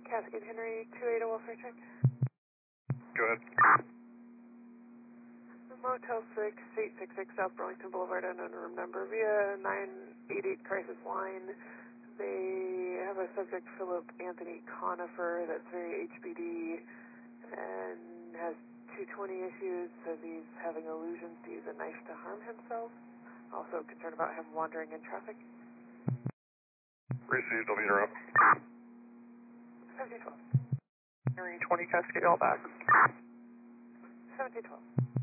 Cascade Henry, 280 welfare check. Go ahead. Motel 6, 866 South Burlington Boulevard, unknown room number via 988 crisis line. They have a subject, Philip Anthony Conifer, that's very HBD and has 220 issues, says he's having illusions to use a knife to harm himself. Also concerned about him wandering in traffic. Received, I'll meet her up. 1712. Henry 20 Cascade, all back. 1712.